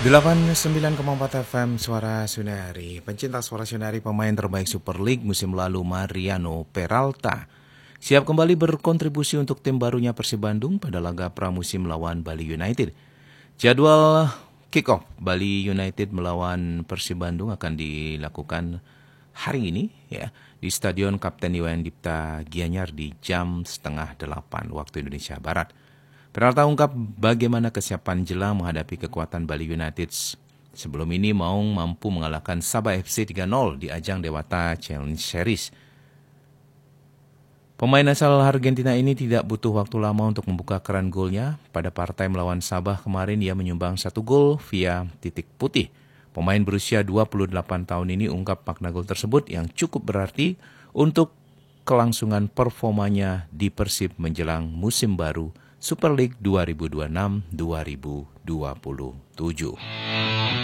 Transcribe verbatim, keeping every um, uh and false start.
delapan puluh sembilan koma empat F M Suara Sunari. Pencinta Suara Sunari, pemain terbaik Super League musim lalu Mariano Peralta siap kembali berkontribusi untuk tim barunya Persib Bandung pada laga pramusim melawan Bali United. Jadwal kick-off Bali United melawan Persib Bandung akan dilakukan hari ini ya di Stadion Kapten Iwayan Dipta Gianyar di jam setengah delapan waktu Indonesia Barat. Peralta ungkap bagaimana kesiapan jelang menghadapi kekuatan Bali United. Sebelum ini Maung mampu mengalahkan Sabah F C tiga nol di ajang Dewata Challenge Series. Pemain asal Argentina ini tidak butuh waktu lama untuk membuka keran golnya. Pada partai melawan Sabah kemarin ia menyumbang satu gol via titik putih. Pemain berusia dua puluh delapan tahun ini ungkap makna gol tersebut yang cukup berarti untuk kelangsungan performanya di Persib menjelang musim baru Super League dua ribu dua puluh enam dua ribu dua puluh tujuh.